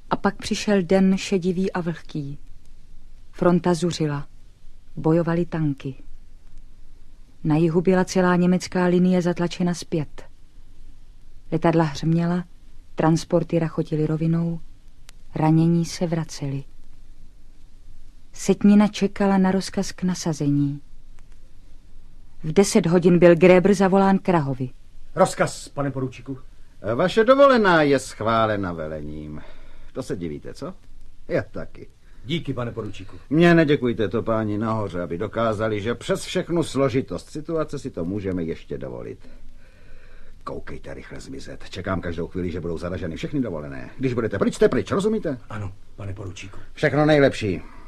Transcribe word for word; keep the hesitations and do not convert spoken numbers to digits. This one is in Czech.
A pak přišel den šedivý a vlhký. Fronta zuřila. Bojovali tanky. Na jihu byla celá německá linie zatlačena zpět. Letadla hřměla, transporty rachotily rovinou, ranění se vraceli. Setnina čekala na rozkaz k nasazení. V deset hodin byl Gräber zavolán k Rahovi. Rozkaz, pane poručíku. Vaše dovolená je schválena velením. To se divíte, co? Já taky. Díky, pane poručíku. Mně neděkujte to, páni nahoře, aby dokázali, že přes všechnu složitost situace si to můžeme ještě dovolit. Koukejte rychle zmizet. Čekám každou chvíli, že budou zaraženy všechny dovolené. Když budete pryč, jste pryč, rozumíte? Ano, pane poručíku. Všechno nejlepší.